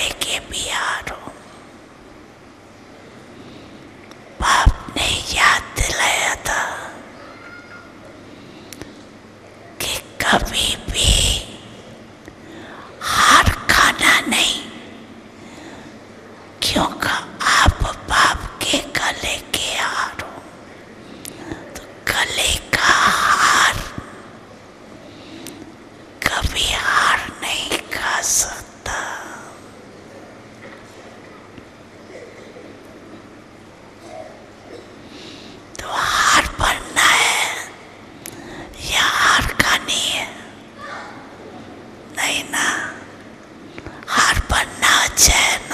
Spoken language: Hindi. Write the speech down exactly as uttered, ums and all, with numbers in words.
लेके भी हारो। बाप ने याद दिलाया था कि कभी भी हार खाना नहीं, क्योंकि आप बाप के गले के हार हो, तो गले का हार कभी हार नहीं खा सकता। तो हार बनना है या हार खानी है? नहीं ना, हार बनना अच्छा है ना।